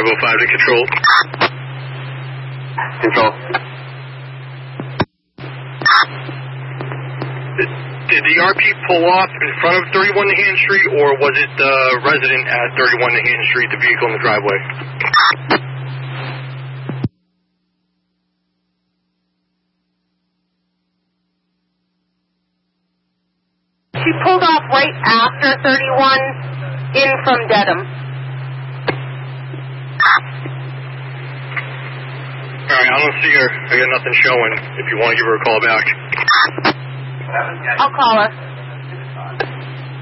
505 to control. Control. Did the RP pull off in front of 31 Nahan Street, or was it the resident at 31 Nahan Street, the vehicle in the driveway? She pulled off right after 31 in from Dedham. Alright, I don't see her. I got nothing showing. If you want to give her a call back. I'll call her.